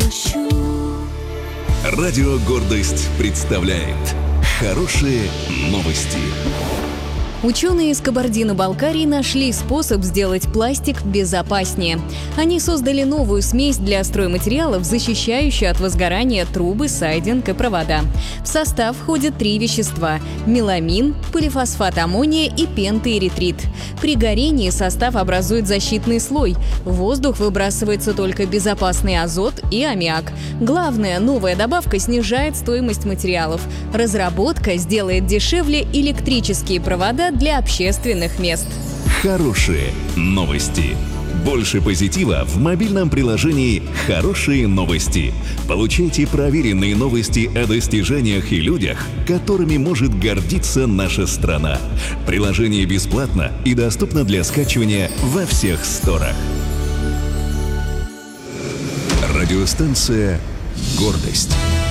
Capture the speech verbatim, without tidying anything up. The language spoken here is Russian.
отпущу. Радио «Гордость» представляет хорошие новости. Ученые из Кабардино-Балкарии нашли способ сделать пластик безопаснее. Они создали новую смесь для стройматериалов, защищающую от возгорания трубы, сайдинг и провода. В состав входят три вещества – меламин, полифосфат аммония и пентоэритрит. При горении состав образует защитный слой. В воздух выбрасывается только безопасный азот и аммиак. Главное, новая добавка снижает стоимость материалов. Разработка сделает дешевле электрические провода для общественных мест. Хорошие новости. Больше позитива в мобильном приложении «Хорошие новости». Получайте проверенные новости о достижениях и людях, которыми может гордиться наша страна. Приложение бесплатно и доступно для скачивания во всех сторах. Радиостанция «Гордость».